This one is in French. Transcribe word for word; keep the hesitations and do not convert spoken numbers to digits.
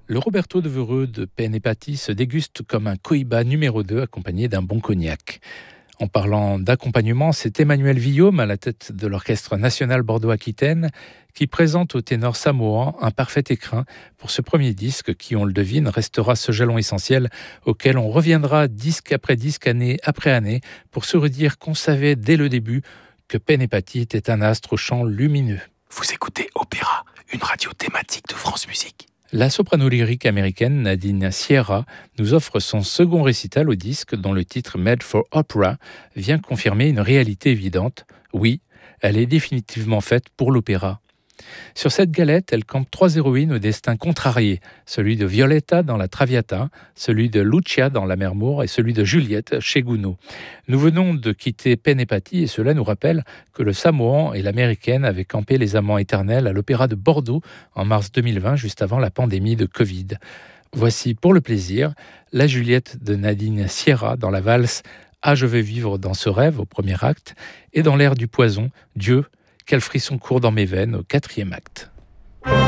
Le Roberto de Vereux de Pen et Paty se déguste comme un cohiba numéro deux accompagné d'un bon cognac. En parlant d'accompagnement, c'est Emmanuel Villaume, à la tête de l'Orchestre national Bordeaux-Aquitaine, qui présente au ténor samoan un parfait écrin pour ce premier disque qui, on le devine, restera ce jalon essentiel auquel on reviendra disque après disque, année après année, pour se redire qu'on savait dès le début que Pen et Paty était un astre au chant lumineux. Vous écoutez Opéra, une radio thématique de France Musique. La soprano lyrique américaine Nadine Sierra nous offre son second récital au disque dont le titre Made for Opera vient confirmer une réalité évidente. Oui, elle est définitivement faite pour l'opéra. Sur cette galette, elle campe trois héroïnes au destin contrarié, celui de Violetta dans la Traviata, celui de Lucia dans La Mer Mour et celui de Juliette chez Gounod. Nous venons de quitter Pen et Paty et cela nous rappelle que le Samoan et l'Américaine avaient campé les amants éternels à l'Opéra de Bordeaux en mars deux mille vingt, juste avant la pandémie de Covid. Voici pour le plaisir la Juliette de Nadine Sierra dans la valse « Ah, je vais vivre dans ce rêve » au premier acte et dans l'air du poison « Dieu ». Quel frisson court dans mes veines au quatrième acte.